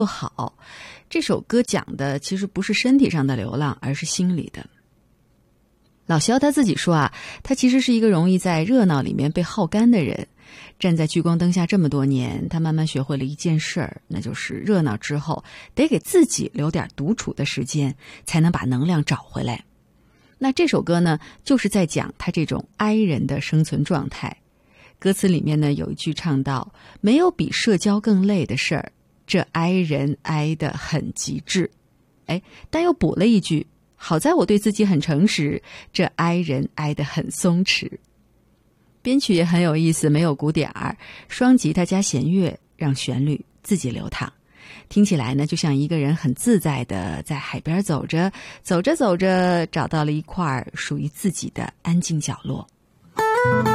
好。这首歌讲的其实不是身体上的流浪，而是心里的。老萧他自己说啊，他其实是一个容易在热闹里面被耗干的人。站在聚光灯下这么多年，他慢慢学会了一件事儿，那就是热闹之后得给自己留点独处的时间，才能把能量找回来。那这首歌呢，就是在讲他这种 I 人的生存状态。歌词里面呢有一句唱到，没有比社交更累的事儿，这 I 人 I 得很极致。但又补了一句，好在我对自己很诚实，这 I 人 I 得很松弛。编曲也很有意思，没有鼓点儿，双吉他加弦乐，让旋律自己流淌。听起来呢，就像一个人很自在的在海边走着，走着走着，找到了一块属于自己的安静角落。